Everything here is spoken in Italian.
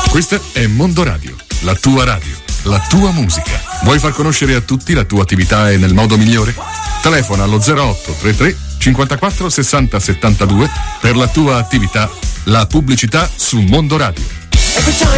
Questa è Mondo Radio, la tua radio, la tua musica. Vuoi far conoscere a tutti la tua attività e nel modo migliore? Telefona allo 0833 54 60 72 per la tua attività, la pubblicità su Mondo Radio.